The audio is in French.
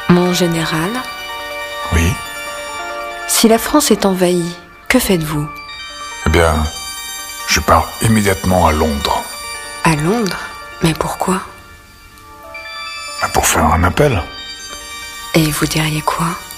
Mon général, Oui. si la France est envahie, que faites-vous? Eh bien, je pars immédiatement à Londres. À Londres? Mais pourquoi? Pour faire un appel. Et vous diriez quoi?